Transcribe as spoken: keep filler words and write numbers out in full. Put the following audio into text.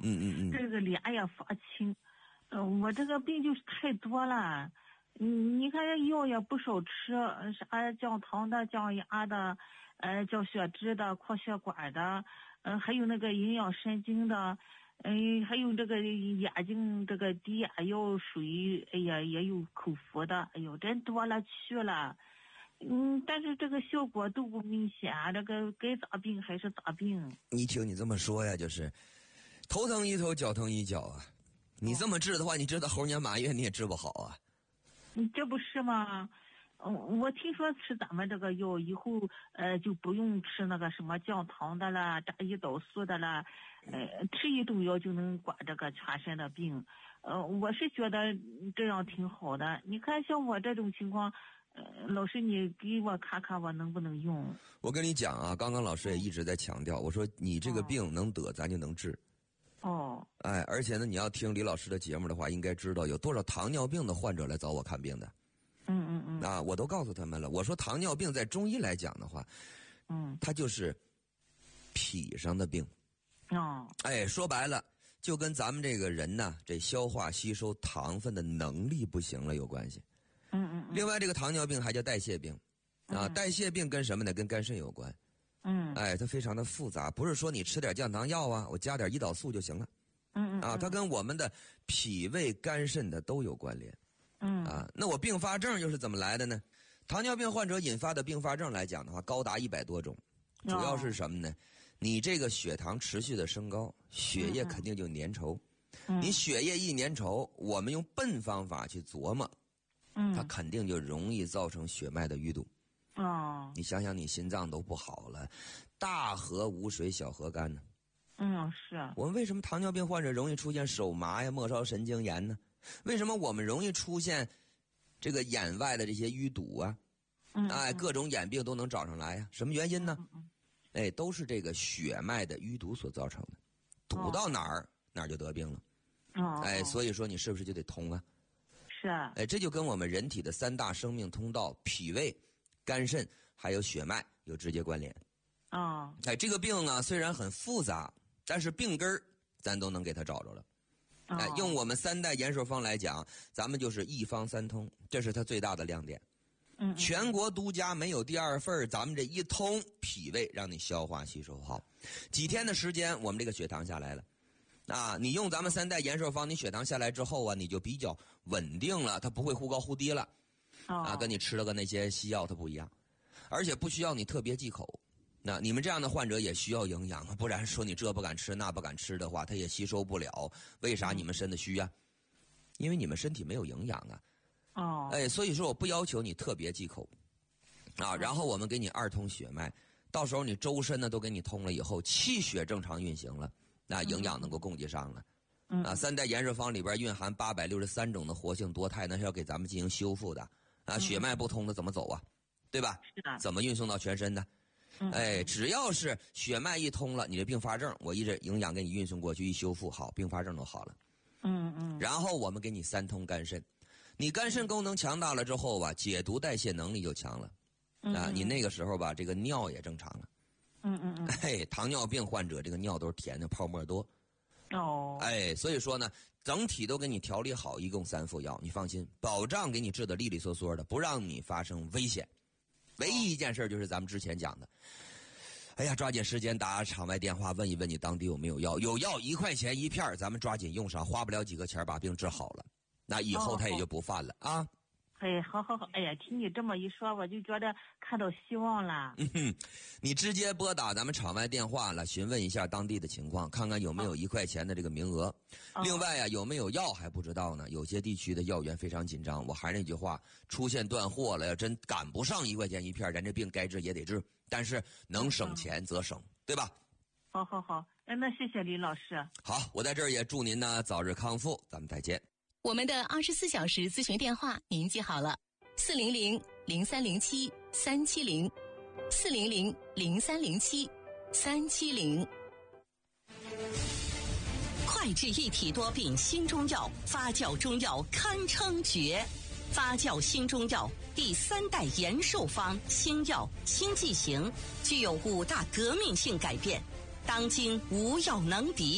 嗯嗯嗯， 这个脸也发青，呃，我这个病就是太多了。嗯，你看药也不少吃，啥降糖的、降压的，呃，降血脂的、扩血管的，呃，还有那个营养神经的，嗯、呃，还有这个眼睛这个滴眼药水，哎呀，也有口服的，哎呦，真多了去了。嗯，但是这个效果都不明显，这个该咋病还是咋病。 你听你这么说呀，就是头疼一头，脚疼一脚啊。你这么治的话，你治到猴年马月你也治不好啊。 你这不是吗？嗯，我听说吃咱们这个药以后，呃，就不用吃那个什么降糖的啦、炸胰岛素的啦，呃，吃一种药就能管这个全身的病。呃，我是觉得这样挺好的。你看像我这种情况，呃，老师你给我看看我能不能用？ 我跟你讲啊，刚刚老师也一直在强调，我说你这个病能得，咱就能治。 哦。 哎，而且呢，你要听李老师的节目的话，应该知道有多少糖尿病的患者来找我看病的。 嗯嗯嗯。 啊，我都告诉他们了。我说糖尿病在中医来讲的话， 嗯， 它就是脾上的病。 哦。 哎，说白了，就跟咱们这个人呢，这消化吸收糖分的能力不行了有关系。 嗯嗯嗯。 另外，这个糖尿病还叫代谢病，啊， 嗯、 代谢病跟什么呢？跟肝肾有关。 嗯。 哎，它非常的复杂，不是说你吃点降糖药啊，我加点胰岛素就行了。 嗯嗯。 啊，它跟我们的脾胃肝肾的都有关联。 嗯。 啊，那我并发症又是怎么来的呢？糖尿病患者引发的并发症来讲的话，高达一百多种，主要是什么呢？你这个血糖持续的升高，血液肯定就粘稠。 嗯、 你血液一粘稠，我们用笨方法去琢磨， 嗯， 它肯定就容易造成血脉的淤堵。 哦。 你想想，你心脏都不好了，大河无水，小河干呢。 嗯，是啊。 我们为什么糖尿病患者容易出现手麻呀、末梢神经炎呢？为什么我们容易出现这个眼外的这些淤堵啊？ 嗯， 哎，各种眼病都能找上来呀？什么原因呢？ 嗯、 哎，都是这个血脉的淤堵所造成的，堵到哪儿、哦、哪儿就得病了。 哦。 哎，所以说你是不是就得通啊？ 是啊。 哎，这就跟我们人体的三大生命通道——脾胃、肝肾还有血脉有直接关联。 哦。 哎，这个病啊虽然很复杂，但是病根儿咱都能给它找着了。哎，用我们三代延寿方来讲，咱们就是一方三通，这是它最大的亮点。 嗯， 全国独家，没有第二份。咱们这一通脾胃，让你消化吸收好，几天的时间，我们这个血糖下来了。啊，你用咱们三代延寿方，你血糖下来之后啊，你就比较稳定了，它不会忽高忽低了。啊，跟你吃了个那些西药它不一样，而且不需要你特别忌口。那你们这样的患者也需要营养，不然说你这不敢吃那不敢吃的话，他也吸收不了。为啥你们身子虚啊？因为你们身体没有营养啊。 哦。 哎，所以说我不要求你特别忌口啊，然后我们给你二通血脉，到时候你周身呢都给你通了以后，气血正常运行了，那营养能够供给上了。 嗯、 啊，三代延寿方里边蕴含八百六十三种的活性多肽，那是要给咱们进行修复的啊。血脉不通的怎么走啊？对吧？ 是的。 怎么运送到全身呢？哎，只要是血脉一通了，你的并发症我一直营养给你运送过去，一修复好，并发症都好了。 嗯嗯。 然后我们给你三通肝肾，你肝肾功能强大了之后吧，解毒代谢能力就强了。 嗯、 啊，你那个时候吧，这个尿也正常了。 嗯嗯嗯。 哎，糖尿病患者这个尿都是甜的，泡沫多。 哦。 哎，所以说呢，整体都给你调理好，一共三副药，你放心，保障给你治得利利索索的，不让你发生危险。唯一一件事就是咱们之前讲的，哎呀，抓紧时间打场外电话问一问你当地有没有药，有药一块钱一片，咱们抓紧用上，花不了几个钱把病治好了，那以后他也就不犯了、哦、啊。 哎，好好好，哎呀，听你这么一说，我就觉得看到希望了。 嗯哼，你直接拨打咱们场外电话了，询问一下当地的情况，看看有没有一块钱的这个名额。哦、另外呀、啊，有没有药还不知道呢？有些地区的药源非常紧张。我还是那句话，出现断货了，要真赶不上一块钱一片，人这病该治也得治，但是能省钱则省，对吧？ 好好好，那谢谢李老师。 好，我在这儿也祝您呢早日康复，咱们再见。 我们的二十四小时咨询电话您记好了，四零零零三零七三七零，四零零零三零七三七零。 快治一体多病新中药，发酵中药堪称绝。发酵新中药第三代延寿方新药新剂型，具有五大革命性改变，当今无药能敌。